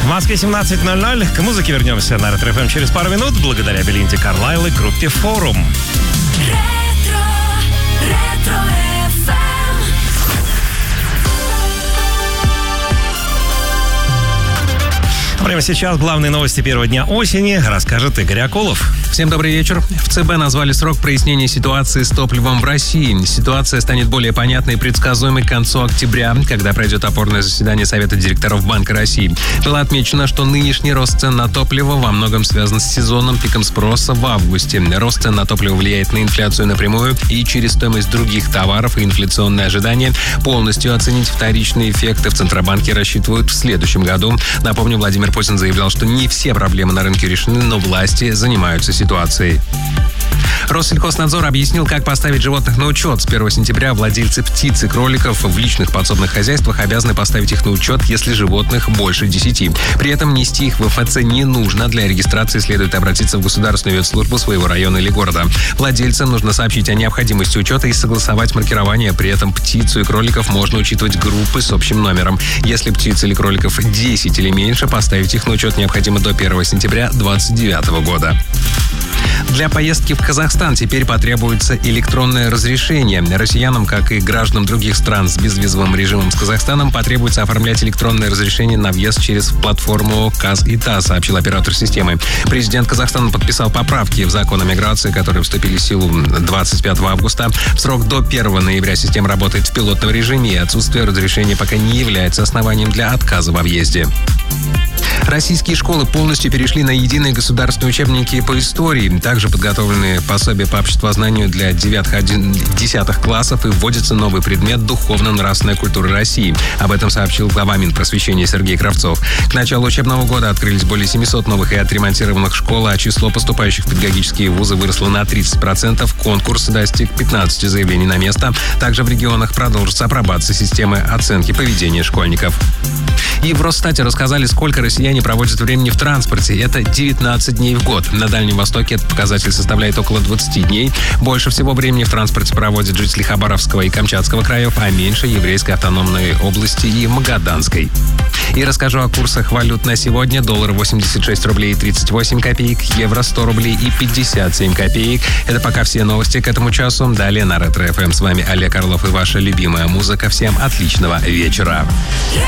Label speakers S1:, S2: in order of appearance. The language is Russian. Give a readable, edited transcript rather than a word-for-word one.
S1: В Москве 17:00. К музыке вернемся на Ретро ФМ через пару минут благодаря Белинде Карлайл и группе «Форум». Прямо сейчас главные новости первого дня осени расскажет Игорь Акулов.
S2: Всем добрый вечер. В ЦБ назвали срок прояснения ситуации с топливом в России. Ситуация станет более понятной и предсказуемой к концу октября, когда пройдет опорное заседание Совета директоров Банка России. Было отмечено, что нынешний рост цен на топливо во многом связан с сезонным пиком спроса в августе. Рост цен на топливо влияет на инфляцию напрямую и через стоимость других товаров и инфляционные ожидания. Полностью оценить вторичные эффекты в Центробанке рассчитывают в следующем году. Напомню, Владимир Путин заявлял, что не все проблемы на рынке решены, но власти занимаются ситуацией. Россельхознадзор объяснил, как поставить животных на учет. С 1 сентября владельцы птиц и кроликов в личных подсобных хозяйствах обязаны поставить их на учет, если животных больше 10. При этом нести их в ФЦ не нужно. Для регистрации следует обратиться в Государственную ветслужбу своего района или города. Владельцам нужно сообщить о необходимости учета и согласовать маркирование. При этом птицу и кроликов можно учитывать группы с общим номером. Если птиц или кроликов 10 или меньше, поставить их на учет необходимо до 1 сентября 2029 года. Для поездки в Казахстан теперь потребуется электронное разрешение. Россиянам, как и гражданам других стран с безвизовым режимом с Казахстаном, потребуется оформлять электронное разрешение на въезд через платформу КАЗ-ИТА, сообщил оператор системы. Президент Казахстана подписал поправки в закон о миграции, которые вступили в силу 25 августа. В срок до 1 ноября система работает в пилотном режиме, и отсутствие разрешения пока не является основанием для отказа во въезде. Российские школы полностью перешли на единые государственные учебники по истории. Также подготовлены пособия по обществознанию для 9-10 классов и вводится новый предмет «Духовно-нравственная культура России». Об этом сообщил глава Минпросвещения Сергей Кравцов. К началу учебного года открылись более 700 новых и отремонтированных школ, а число поступающих в педагогические вузы выросло на 30%. Конкурс достиг 15 заявлений на место. Также в регионах продолжится апробация системы оценки поведения школьников. И в Росстате рассказали, сколько россияне проводят времени в транспорте. Это 19 дней в год. На Дальнем Востоке этот показатель составляет около 20 дней. Больше всего времени в транспорте проводят жители Хабаровского и Камчатского краев, а меньше Еврейской автономной области и Магаданской. И расскажу о курсах валют на сегодня. Доллар 86 рублей 38 копеек, евро 100 рублей и 57 копеек. Это пока все новости к этому часу. Далее на Ретро ФМ. С вами Олег Орлов и ваша любимая музыка. Всем отличного вечера.